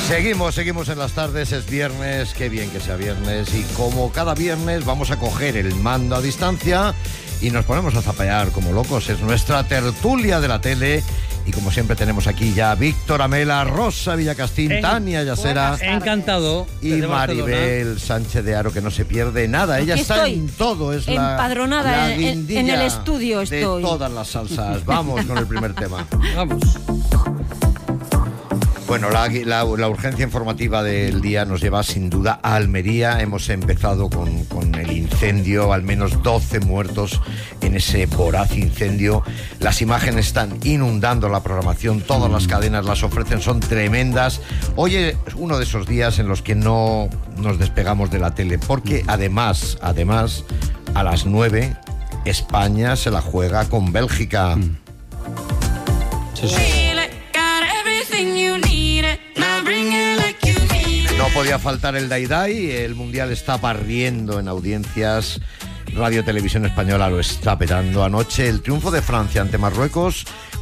Seguimos en las tardes, es viernes, qué bien que sea viernes, y como cada viernes vamos a coger el mando a distancia y nos ponemos a zapear como locos. Es nuestra tertulia de la tele y como siempre tenemos aquí ya a Víctor Amela, Rosa Villacastín, Tania Yasera, encantado, y Maribel Sánchez de Aro, que no se pierde nada. Ella está en todo, es empadronada la en el estudio de estoy. Todas las salsas. Vamos con el primer tema. Vamos. Bueno, la urgencia informativa del día nos lleva sin duda a Almería. Hemos empezado con el incendio, al menos 12 muertos en ese voraz incendio. Las imágenes están inundando la programación, todas las cadenas las ofrecen, son tremendas. Hoy es uno de esos días en los que no nos despegamos de la tele, porque además, a las 9, España se la juega con Bélgica. Sí. No podía faltar el Dai-Dai, el Mundial está barriendo en audiencias, Radio Televisión Española lo está petando. Anoche el triunfo de Francia ante Marruecos,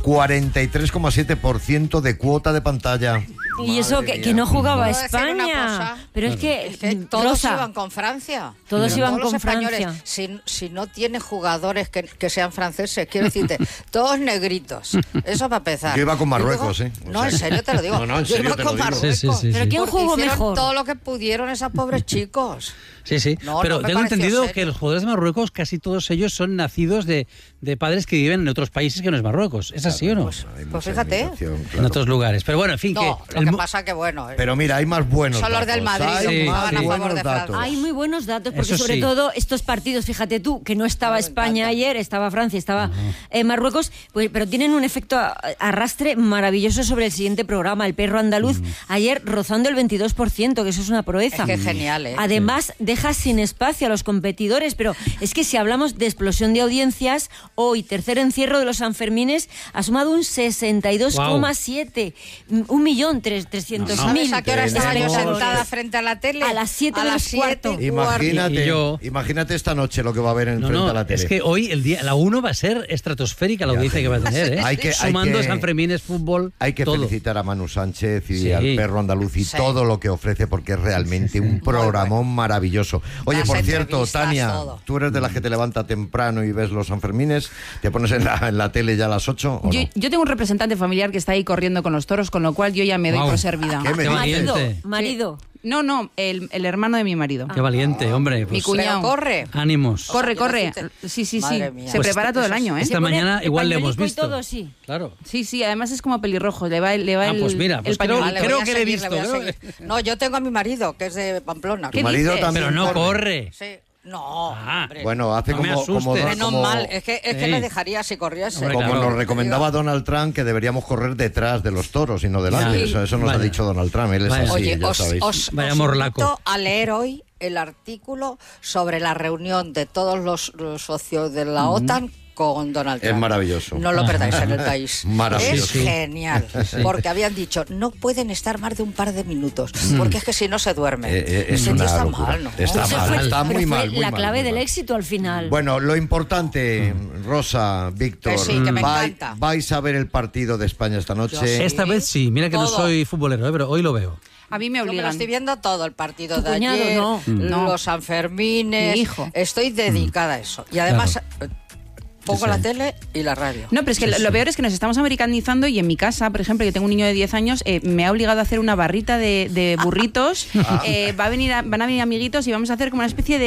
43,7% de cuota de pantalla. Y eso que no jugaba España. Pero es que todos Rosa, iban con Francia. Todos iban los con españoles, Francia. Si no tiene jugadores que sean franceses, quiero decirte, todos negritos. Eso para empezar. Yo iba con Marruecos, ¿eh? No, en serio te lo digo. No, en serio yo iba te lo con digo. Marruecos. Sí. ¿Pero quién jugó Hicieron mejor? todo lo que pudieron esos pobres chicos. Sí. No, Pero no me tengo pareció entendido serio. que los jugadores de Marruecos, casi todos ellos son nacidos de padres que viven en otros países que no es Marruecos. ¿Es así o no? Pues fíjate. En otros lugares. Pero bueno, en fin, No, que... lo que pasa que bueno. Pero mira, hay más buenos Son los datos. del Madrid, Hay sí, más sí. a favor buenos de datos. Francia. Hay muy buenos datos, porque Eso sobre sí. todo estos partidos, fíjate tú, que no estaba Me España encanta. ayer, estaba Francia, estaba Marruecos, pues, pero tienen un efecto arrastre maravilloso sobre el siguiente programa, el perro andaluz, ayer rozando el 22%, que eso es una proeza. Es que genial, ¿eh? Además, deja sin espacio a los competidores, pero es que si hablamos de explosión de audiencias, hoy, tercer encierro de los Sanfermines, ha sumado un 62,7, 1.300.000. ¿Sabes a qué hora estaba yo Tenemos- sentada frente a la tele? A las 7 A menos las 7 y cuarto. Imagínate, Y yo- imagínate esta noche lo que va a haber No, frente a la tele. es que hoy la 1 va a ser estratosférica la Ya audiencia te que va a digo. tener, ¿eh? Hay que- Sumando hay que- San Fermines, fútbol, Hay que todo. felicitar a Manu Sánchez y Sí. al perro andaluz y Sí. todo lo que ofrece, porque es realmente un programón maravilloso. Oye, Las por cierto, entrevistas, Tania, todo. ¿tú eres de las que te levanta temprano y ves los Sanfermines? ¿Te pones en la tele ya a las 8 o no? Yo tengo un representante familiar que está ahí corriendo con los toros, con lo cual yo ya me doy Guau. por servida. ¿Qué me Qué dices? valiente. Marido. No, el hermano de mi marido. Qué valiente, hombre. Mi Pues, cuñado. Pero corre. ánimos. Corre. quiero decirte- Sí. Madre mía. Se Pues prepara todo el año, ¿eh? Esta Se pone mañana el igual le hemos pañuelico y visto. todo, sí. Claro. Sí, además es como pelirrojo, le va el pues mira, pues el pañuelo. Vale, creo voy a que le he seguir, visto, voy a creo seguir. No, yo tengo a mi marido, que es de Pamplona. ¿Qué Tu marido dices? también Pero no corre. Sí. No, Ah. hombre. Bueno, hace No me como asustes. Menos mal, es que Sí. me dejaría si corriese. Hombre, como claro. nos recomendaba Donald Trump, que deberíamos correr detrás de los toros y no delante. Ya. Eso nos Vaya. ha dicho Donald Trump. Él es Vaya. así, Oye, ya os sabéis. Vaya morlaco. invito a leer hoy el artículo sobre la reunión de todos los socios de la OTAN con Donald Trump. Es maravilloso. No lo perdáis en el país. Maravilloso. Es Sí. genial. Porque habían dicho, no pueden estar más de un par de minutos, porque es que si no se duerme. Es Ese tío una está locura. mal, ¿no? Está Eso mal, fue- está pero muy fue mal. muy la mal, clave muy del mal. éxito al final. Bueno, lo importante, Rosa, Víctor, Que sí, que me encanta. vais a ver el partido de España esta noche. Yo sí. Esta vez sí, mira que no Todo. soy futbolero, pero hoy lo veo. A mí me Yo me lo obligan. estoy viendo todo, el partido Tu de cuñado, ayer, no. los Sanfermines. Mi hijo. Estoy dedicada a eso. Y además pongo la tele y la radio. No, pero es que lo peor es que nos estamos americanizando y en mi casa, por ejemplo, yo tengo un niño de 10 años, me ha obligado a hacer una barrita de burritos. Van a venir amiguitos y vamos a hacer como una especie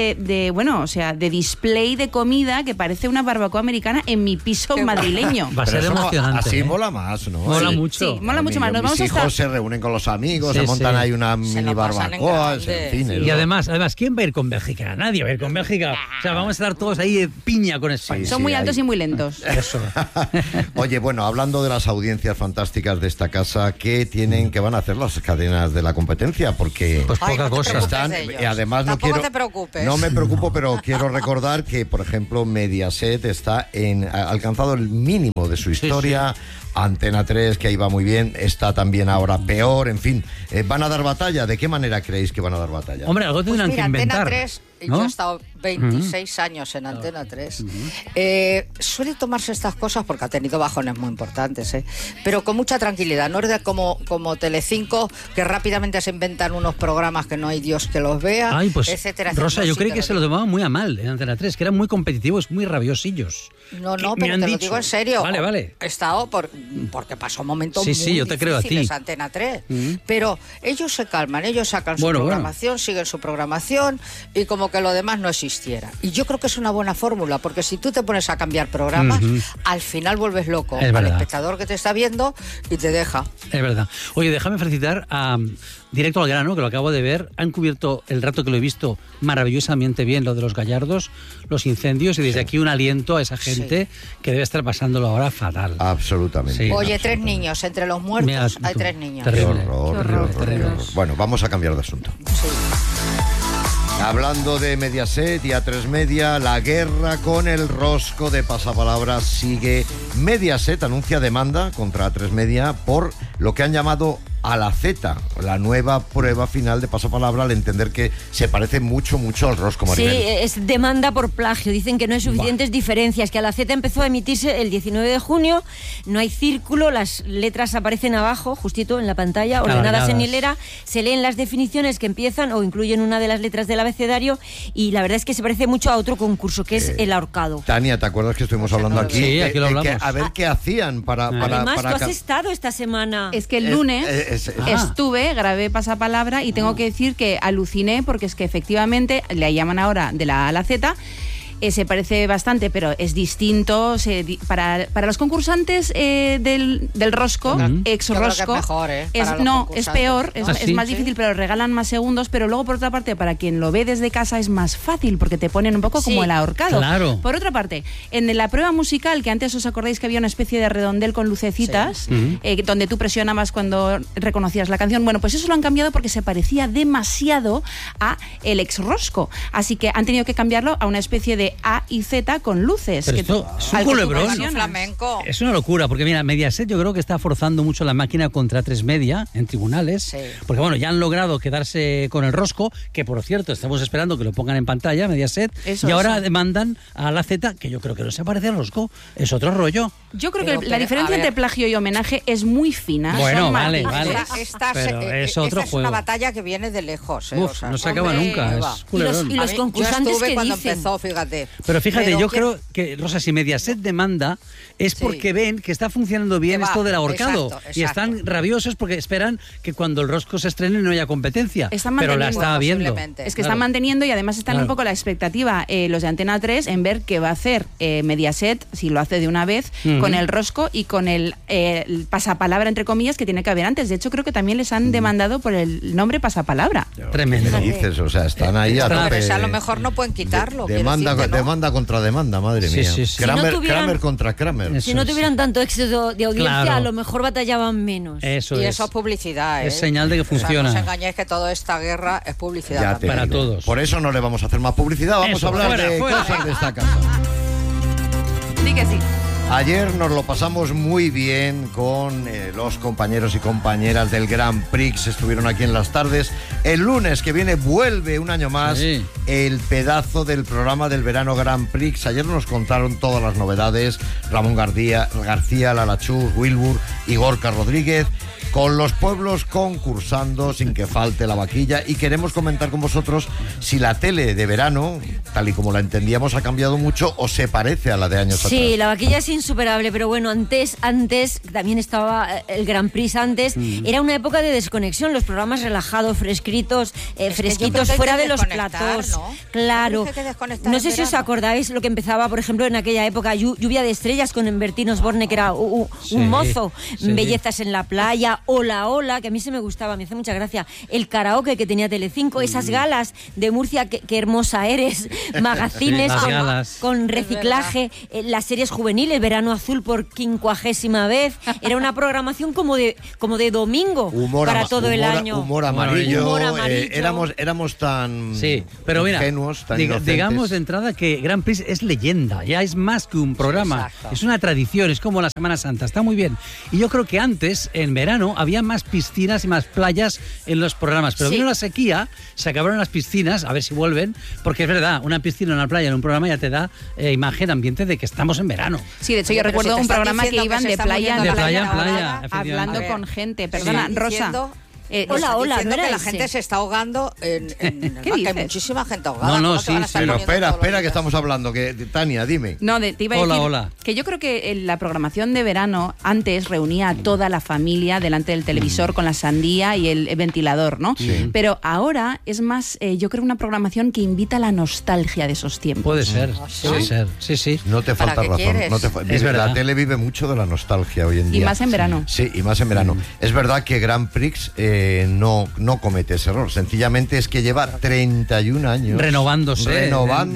de display de comida que parece una barbacoa americana en mi piso Qué madrileño. Va a Pero ser eso emocionante. Así ¿eh? mola más, ¿no? Mola Sí. mucho. Sí, mola mucho más. Nos Mis vamos a hijos estar... se reúnen con los amigos, Sí, se montan sí. ahí una Se mini lo pasan en barbacoa, grande. en fin. Sí. Y además, ¿quién va a ir con Bélgica? Nadie va a ir con Bélgica. O sea, vamos a estar todos ahí de piña con España. Son sí, muy hay- altos y muy lentos. Eso. Oye, bueno, hablando de las audiencias fantásticas de esta casa, ¿qué van a hacer las cadenas de la competencia? Porque Pues Ay, poca no te cosa. preocupes están, de ellos. y además no Tampoco quiero, te preocupes. no me preocupo, pero quiero recordar que, por ejemplo, Mediaset ha alcanzado el mínimo de su historia. Antena 3, que ahí va muy bien, está también ahora peor, en fin. ¿Van a dar batalla? ¿De qué manera creéis que van a dar batalla? Hombre, algo Pues tendrán mira, que inventar. Antena 3 ¿no? Yo he estado 26 años en Antena 3. Suele tomarse estas cosas porque ha tenido bajones muy importantes, pero con mucha tranquilidad. No es como Telecinco, que rápidamente se inventan unos programas que no hay Dios que los vea, Ay, pues, etcétera. Rosa, yo creí sí que se lo tomaban muy a mal en Antena 3, que eran muy competitivos, muy rabiosillos. No, pero me han te lo dicho. digo en serio. Vale. He estado porque pasó momentos Sí, muy yo te creo a ti. difíciles Antena 3. Pero ellos se calman, ellos sacan su programación, siguen su programación y como que lo demás no existiera. Y yo creo que es una buena fórmula, porque si tú te pones a cambiar programas, al final vuelves loco al espectador que te está viendo y te deja. Es verdad. Oye, déjame felicitar a Directo al Grano, que lo acabo de ver. Han cubierto, el rato que lo he visto, maravillosamente bien lo de los gallardos, los incendios, y desde aquí un aliento a esa gente que debe estar pasándolo ahora fatal. Absolutamente. Sí. Oye, absolutamente. 3 niños, entre los muertos hay 3 niños. Terrible. Qué horror. Bueno, vamos a cambiar de asunto. Sí. Hablando de Mediaset y A3 Media, la guerra con el rosco de pasapalabra sigue. Mediaset anuncia demanda contra A3 Media por lo que han llamado a la Z, la nueva prueba final de pasapalabra, al entender que se parece mucho al rosco, Maribel. Sí, es demanda por plagio. Dicen que no hay suficientes diferencias, que a la Z empezó a emitirse el 19 de junio, no hay círculo, las letras aparecen abajo, justito en la pantalla, ordenadas en hilera, se leen las definiciones que empiezan o incluyen una de las letras del abecedario, y la verdad es que se parece mucho a otro concurso, que es el ahorcado. Tania, ¿te acuerdas que estuvimos hablando aquí? Sí, aquí lo hablamos. A ver qué hacían para... Además, para tú has estado esta semana. Es que el lunes estuve, grabé pasapalabra y tengo que decir que aluciné, porque es que efectivamente le llaman ahora de la A a la Z. Se parece bastante, pero es distinto. Para los concursantes del rosco, ex-rosco, es peor, es más difícil, pero regalan más segundos. Pero luego, por otra parte, para quien lo ve desde casa es más fácil, porque te ponen un poco como el ahorcado. Claro. Por otra parte, en la prueba musical, que antes os acordáis que había una especie de redondel con lucecitas, donde tú presionabas cuando reconocías la canción, bueno, pues eso lo han cambiado porque se parecía demasiado a el ex-rosco. Así que han tenido que cambiarlo a una especie de A y Z con luces. Pero esto es un culebrón. Flamenco. Es una locura, porque mira, Mediaset yo creo que está forzando mucho la máquina contra A3 Media en tribunales, porque bueno, ya han logrado quedarse con el rosco, que por cierto, estamos esperando que lo pongan en pantalla, Mediaset, y ahora demandan a la Z, que yo creo que no se parece al rosco, es otro rollo. Yo creo que la diferencia entre plagio y homenaje es muy fina. Bueno, vale. Esta es otro juego. una batalla que viene de lejos. Uf, no se acaba nunca, es culebrón. Y los concursantes, yo estuve que cuando dicen. empezó, fíjate. Pero fíjate, yo creo que, Rosa, si Mediaset demanda es porque ven que está funcionando bien esto del ahorcado. Exacto. Y están rabiosos porque esperan que cuando el rosco se estrene no haya competencia. Pero la está viendo. Es que están manteniendo, y además están un poco la expectativa, los de Antena 3, en ver qué va a hacer Mediaset, si lo hace de una vez, con el rosco y con el pasapalabra, entre comillas, que tiene que haber antes. De hecho, creo que también les han demandado por el nombre pasapalabra. Tremendo. ¿Qué dices? O sea, están ahí a tope. Pero a lo mejor no pueden quitarlo. Demanda contra demanda, madre mía. Sí. Kramer contra Kramer. Si no tuvieran tanto éxito de audiencia, Claro. A lo mejor batallaban menos. Eso Y es. eso es publicidad, Es señal de que funciona. O sea, no os engañéis que toda esta guerra es publicidad Ya también. para digo. todos. Por eso no le vamos a hacer más publicidad, vamos Eso, a hablar de fuera. cosas de esta casa. Sí que sí. Ayer nos lo pasamos muy bien con los compañeros y compañeras del Grand Prix. Estuvieron aquí en las tardes. El lunes que viene vuelve un año más el pedazo del programa del verano Grand Prix. Ayer nos contaron todas las novedades. Ramón García, Lala Chus, Wilbur y Gorka Rodríguez, con los pueblos concursando sin que falte la vaquilla. Y queremos comentar con vosotros si la tele de verano, tal y como la entendíamos, ha cambiado mucho o se parece a la de años atrás. Sí, la vaquilla es insuperable, pero bueno, antes también estaba el Grand Prix antes. Era una época de desconexión, los programas relajados, fresquitos, fresquitos, fuera de los platós. ¿No? Claro. Hay que desconectar No sé en si os verano. acordáis lo que empezaba, por ejemplo, en aquella época, Lluvia de Estrellas con Bertín Osborne, que era un mozo, Bellezas en la playa, Hola, que a mí se me gustaba, me hace mucha gracia, el karaoke que tenía Telecinco, esas galas de Murcia, qué hermosa eres, magazines con reciclaje, las series juveniles, Verano Azul por 50ª vez, era una programaón como de domingo para todo el año. Humor amarillo. Humor amarillo. Éramos tan pero mira, ingenuos, tan inocentes. digamos de entrada que Grand Prix es leyenda, ya es más que un programa, Exacto. es una tradición, es como la Semana Santa, está muy bien. Y yo creo que antes, en verano, verano había más piscinas y más playas en los programas, pero vino la sequía, se acabaron las piscinas, a ver si vuelven, porque es verdad, una piscina, una playa en un programa ya te da imagen, ambiente de que estamos en verano. Sí, de hecho yo recuerdo un programa que iban de playa en playa, hablando con gente. Perdona, Rosa. Hola, no que la gente se está ahogando en el mar, que hay muchísima gente ahogada. No, sí, pero espera, que estamos hablando, Tania, dime. No, te iba a decir que yo creo que la programación de verano antes reunía a toda la familia delante del televisor con la sandía y el ventilador, ¿no? Sí. Pero ahora es más, yo creo, una programación que invita a la nostalgia de esos tiempos. Puede ser, sí. No te falta razón. Es verdad. La tele vive mucho de la nostalgia hoy en día. Y más en verano. Sí, y más en verano. Es verdad que Grand Prix no comete ese error. Sencillamente es que lleva 31 años renovándose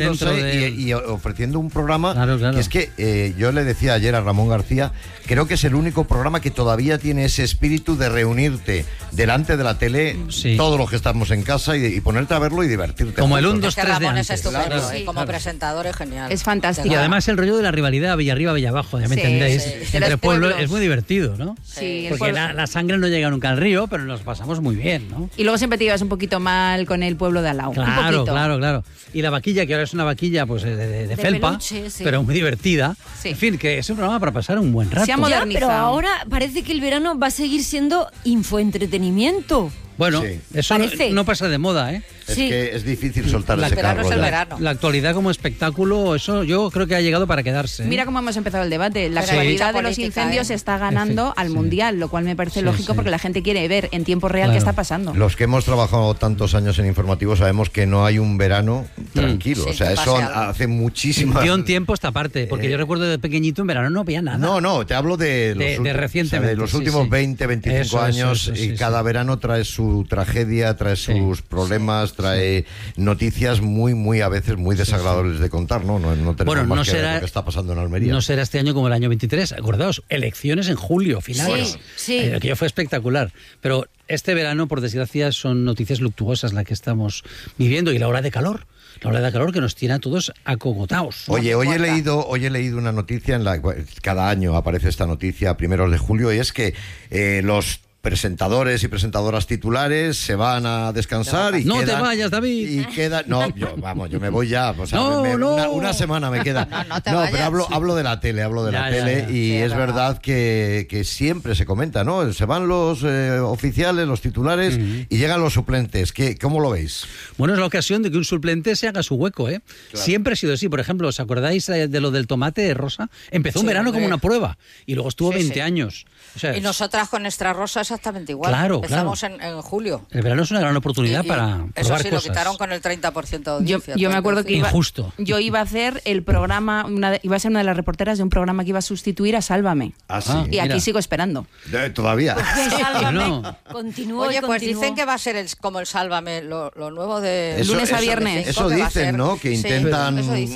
y ofreciendo un programa que es que yo le decía ayer a Ramón García, creo que es el único programa que todavía tiene ese espíritu de reunirte delante de la tele, todos los que estamos en casa y ponerte a verlo y divertirte. Como el 1, 2, 3 de Ramón antes. Es estupendo y como presentador es genial. Es fantástico. Y además el rollo de la rivalidad Villarriba, Villabajo, ya me entendéis, entre pueblos es muy divertido, ¿no? Sí, porque la sangre no llega nunca al río, pero nos pasamos muy bien, ¿no? Y luego siempre te ibas un poquito mal con el pueblo de al lado. Claro. Y la vaquilla, que ahora es una vaquilla pues de felpa, peluche, pero muy divertida. Sí. En fin, que es un programa para pasar un buen rato. Se ha modernizado. Pero ahora parece que el verano va a seguir siendo infoentretenimiento. Bueno, eso no pasa de moda, ¿eh? Es que es difícil soltar ese carro. La actualidad como espectáculo, eso yo creo que ha llegado para quedarse, ¿eh? Mira cómo hemos empezado el debate. La actualidad de los incendios está ganando al Mundial, lo cual me parece lógico porque la gente quiere ver en tiempo real qué está pasando. Los que hemos trabajado tantos años en informativos sabemos que no hay un verano tranquilo. O sea, eso hace muchísimo. Dio un tiempo esta parte, porque yo recuerdo de pequeñito en verano no había nada. No, te hablo de recientemente. De los últimos 20, 25 años y cada verano trae su tragedia, trae sus problemas, trae noticias muy a veces muy desagradables de contar, ¿no? No tenemos más que ver lo que está pasando en Almería. No será este año como el año 23. Acordaos, elecciones en julio, finales. Aquello fue espectacular. Pero este verano, por desgracia, son noticias luctuosas las que estamos viviendo y la ola de calor. La ola de calor que nos tiene a todos acogotados. Oye, hoy he leído una noticia cada año aparece esta noticia a primeros de julio, y es que los presentadores y presentadoras titulares se van a descansar y no te vayas, David. Yo me voy ya. O sea, una semana me queda. Pero hablo de la tele, y es verdad que siempre se comenta, ¿no? Se van los oficiales, los titulares y llegan los suplentes. ¿Cómo lo veis? Bueno, es la ocasión de que un suplente se haga su hueco, ¿eh? Claro. Siempre ha sido así. Por ejemplo, ¿os acordáis de lo del tomate rosa? Empezó un verano como una prueba y luego estuvo 20 años. O sea, y nosotras con Extra Rosa exactamente igual. Empezamos en julio. El verano es una gran oportunidad para probar eso cosas. Lo quitaron con el 30% de audiencia. Yo me acuerdo que injusto. Yo iba a hacer el programa, iba a ser una de las reporteras de un programa que iba a sustituir a Sálvame. Y aquí sigo esperando. Todavía. Sálvame. Continúo. Oye, pues dicen que va a ser como el Sálvame, lo nuevo de lunes a viernes. Eso dicen, ¿no? Que intentan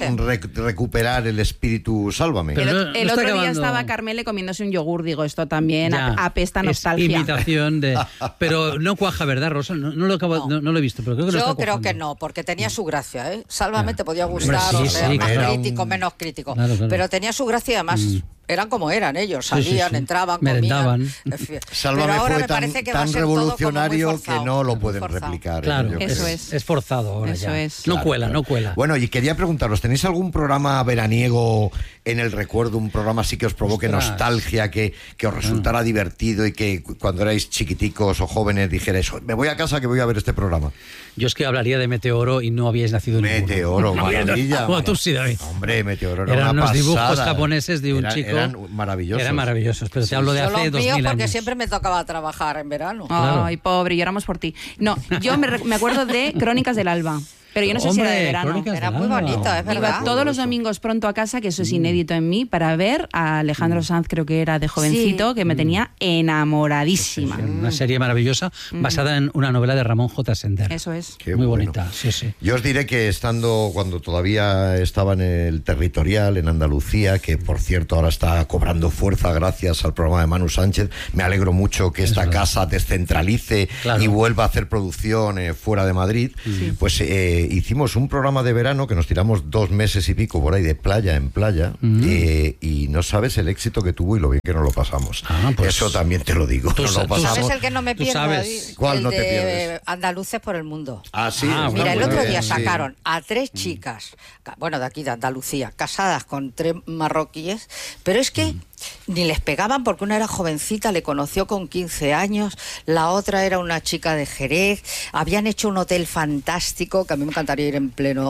recuperar el espíritu Sálvame. El otro día estaba Carmele comiéndose un yogur, digo, esto también apesta nostalgia. Imitación de... Pero no cuaja, ¿verdad, Rosa? No lo he visto, pero creo que Yo creo que no, porque tenía su gracia, ¿eh? Sálvame te podía gustar, más crítico, menos crítico. Claro. Pero tenía su gracia y además... Eran como eran ellos, salían, entraban, comían. Sálvame fue tan revolucionario que no lo pueden replicar. Claro, es forzado ahora ya. No cuela. Bueno, y quería preguntaros, ¿tenéis algún programa veraniego en el recuerdo, un programa así que os provoque nostalgia, que os resultara divertido y que cuando erais chiquiticos o jóvenes dijerais, me voy a casa que voy a ver este programa? Yo es que hablaría de Meteoro y no habíais nacido Meteoro, maravilla. Bueno, tú sí, David. Hombre, Meteoro era eran una unos dibujos pasada. Japoneses de un chico. Eran maravillosos. Eran maravillosos, pero te hablo de hace 2000 años. Porque siempre me tocaba trabajar en verano. Ay, pobre, lloramos por ti. No, yo me acuerdo de Crónicas del Alba. Pero yo no sé si era de verano. Era muy bonito, es verdad. Iba todos los domingos pronto a casa, que eso es inédito en mí, para ver a Alejandro Sanz, creo que era de jovencito, que me tenía enamoradísima. Una serie maravillosa, basada en una novela de Ramón J. Sender. Eso es. Muy bonita, sí. Yo os diré que cuando todavía estaba en el Territorial, en Andalucía, que por cierto ahora está cobrando fuerza gracias al programa de Manu Sánchez, me alegro mucho que esta casa descentralice y vuelva a hacer producción fuera de Madrid, pues hicimos un programa de verano que nos tiramos 2 meses y pico por ahí de playa en playa, y no sabes el éxito que tuvo y lo bien que nos lo pasamos. Pues, eso también te lo digo. ¿Sabes el que no me pierdo? ¿Cuál el no te pierdes? Andaluces por el mundo. Sí. Mira, el otro día sacaron a 3 chicas, bueno, de aquí de Andalucía, casadas con 3 marroquíes, pero es que ni les pegaban porque una era jovencita, le conoció con 15 años, la otra era una chica de Jerez, habían hecho un hotel fantástico que a mí me encantaría ir en pleno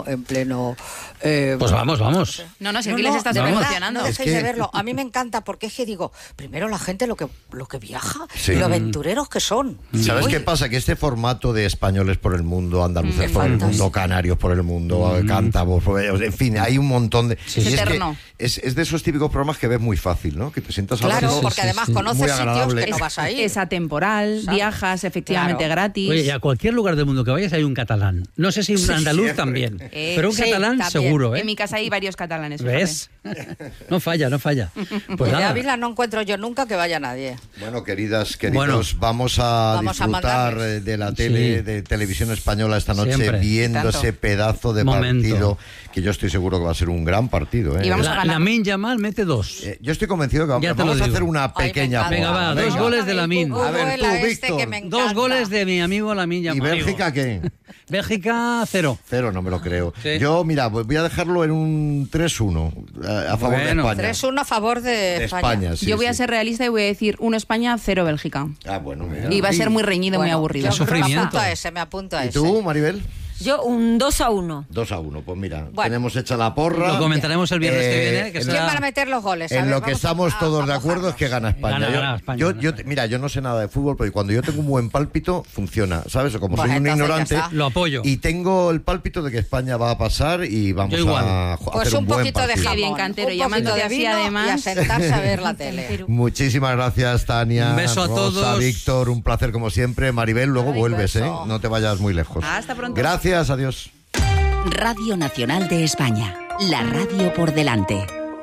pues vamos. No, si aquí les estás promocionando. No dejéis de verlo. A mí me encanta porque es que digo, primero la gente lo que viaja y lo aventureros que son. ¿Sabes qué pasa? Que este formato de españoles por el mundo, andaluces por el mundo, canarios por el mundo, cántabros, en fin, hay un montón de... Es de esos típicos programas que ves muy fácil, ¿no? Que te sientas a Claro, porque además conoces sitios que no vas a ir. Es atemporal, viajas efectivamente gratis. Oye, y a cualquier lugar del mundo que vayas hay un catalán. No sé si un andaluz también, pero un catalán también. seguro, ¿eh? En mi casa hay varios catalanes. ¿Ves? No falla. Pues de Ávila no encuentro yo nunca que vaya nadie. Bueno, queridos, vamos a disfrutar de la tele, de televisión española esta noche, viendo ese pedazo de partido, que yo estoy seguro que va a ser un gran partido, ¿eh? Y vamos a ganar. Lamine Yamal mete 2. Yo estoy convencido que vamos a hacer una pequeña... Venga, va, 2 goles de Lamine. A ver, tú, Víctor. 2 goles de mi amigo Lamine Yamal. ¿Y Bélgica qué? Bélgica 0. 0, no me lo creo. Sí. Yo, mira, voy a dejarlo en un 3-1 a favor de España. 3-1 a favor de España. Yo voy a ser realista y voy a decir 1 España, 0 Bélgica. Bueno, mira. Y va a ser muy reñido, muy aburrido. Sufrimiento. Me apunto a ese. ¿Y tú, Maribel? Yo un 2-1. 2-1, pues mira, tenemos hecha la porra. Lo comentaremos el viernes que viene. ¿Quién van a meter los goles? En lo que estamos todos de acuerdo es que gana España. Gana España. Mira, yo no sé nada de fútbol, pero cuando yo tengo un buen pálpito, funciona, ¿sabes? O como soy un ignorante, lo apoyo. Y tengo el pálpito de que España va a pasar y vamos a hacer un buen poquito partido. de jamón, bien cantero, un poquito de vino además. y a sentarse a ver la tele. Muchísimas gracias, Tania. Un beso a todos. Víctor, un placer como siempre. Maribel, luego vuelves, ¿eh? No te vayas muy lejos. Hasta pronto. Gracias, adiós. Radio Nacional de España, la radio por delante.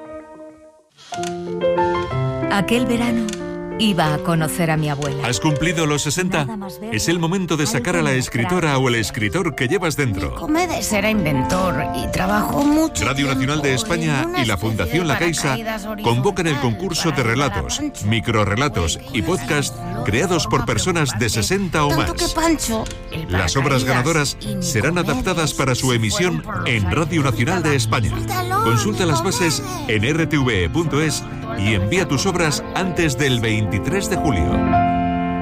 Aquel verano iba a conocer a mi abuela. ¿Has cumplido los 60? Es el momento de sacar a la escritora o el escritor que llevas dentro. Comedes era inventor y trabajó mucho. Radio Nacional de España y la Fundación La Caixa convocan el concurso de relatos, microrrelatos y podcast creados por personas de 60 o más. Las obras ganadoras serán adaptadas para su emisión en Radio Nacional de España. Consulta las bases en rtve.es y envía tus obras antes del 23 de julio.